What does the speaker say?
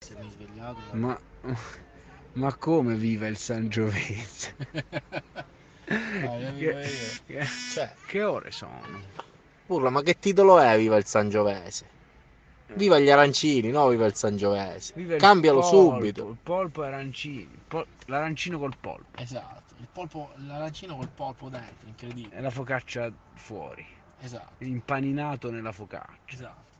Sangiovese, mi svegliato Ma, ma come viva il Sangiovese? capito Che, io. che- Cioè, che ore sono? urla, ma che titolo è Viva il Sangiovese? Viva gli arancini, no viva il Sangiovese. Viva Cambialo subito. il polpo e arancini, l'arancino col polpo Esatto, il polpo, l'arancino col polpo dentro, e incredibile. la focaccia fuori, Esatto, impaninato nella focaccia. esatto.